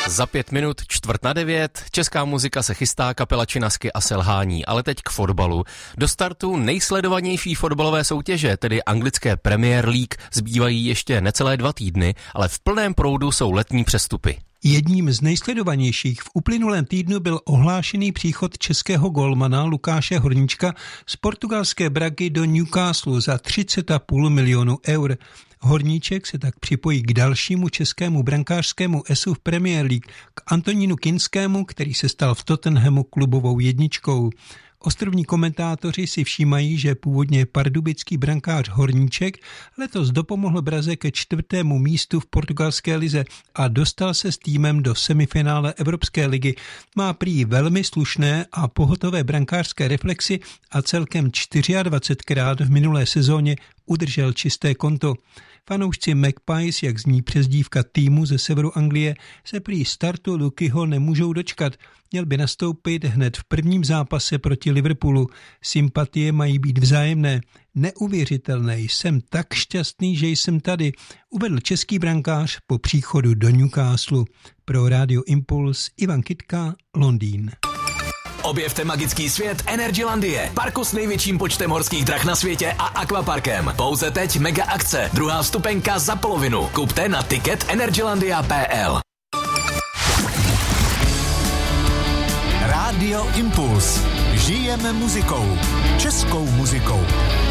Za 5 minut 8:45, česká muzika se chystá, kapela Činasky a Selhání, ale teď k fotbalu. Do startu nejsledovanější fotbalové soutěže, tedy anglické Premier League, zbývají ještě necelé 2 týdny, ale v plném proudu jsou letní přestupy. Jedním z nejsledovanějších v uplynulém týdnu byl ohlášený příchod českého golmana Lukáše Horníčka z portugalské Bragy do Newcastle za 30,5 milionu eur. Horníček se tak připojí k dalšímu českému brankářskému esu v Premier League, k Antonínu Kinskému, který se stal v Tottenhamu klubovou jedničkou. Ostrovní komentátoři si všímají, že původně pardubický brankář Horníček letos dopomohl Braze ke 4. místu v portugalské lize a dostal se s týmem do semifinále Evropské ligy. Má prý velmi slušné a pohotové brankářské reflexy a celkem 24krát v minulé sezóně udržel čisté konto. Fanoušci Magpies, jak zní přezdívka týmu ze severu Anglie, se prý startu Lukyho nemůžou dočkat. Měl by nastoupit hned v prvním zápase proti Liverpoolu. Sympatie mají být vzájemné. Neuvěřitelné, jsem tak šťastný, že jsem tady, uvedl český brankář po příchodu do Newcastle. Pro Radio Impuls Ivan Kytka, Londýn. Objevte magický svět Energylandie, parku s největším počtem horských drah na světě a akvaparkem. Pouze teď mega akce, druhá vstupenka za polovinu. Kupte na ticket.energylandia.pl. Radio Impuls. Žijeme muzikou. Českou muzikou.